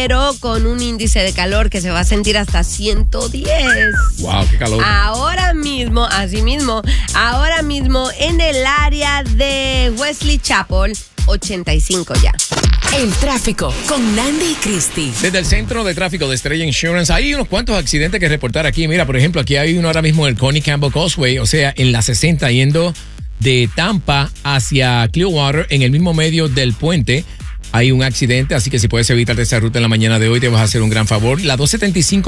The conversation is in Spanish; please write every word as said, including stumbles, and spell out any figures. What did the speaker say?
pero con un índice de calor que se va a sentir hasta ciento diez. Wow, qué calor. Ahora mismo, así mismo, ahora mismo en el área de Wesley Chapel, ochenta y cinco ya. El tráfico con Nandi y Christy. Desde el centro de tráfico de Estrella Insurance hay unos cuantos accidentes que reportar aquí. Mira, por ejemplo, aquí hay uno ahora mismo en el Connie Campbell Causeway, o sea, en la sesenta yendo de Tampa hacia Clearwater, en el mismo medio del puente. Hay un accidente, así que si puedes evitar esa ruta en la mañana de hoy, te vas a hacer un gran favor. La doscientos setenta y cinco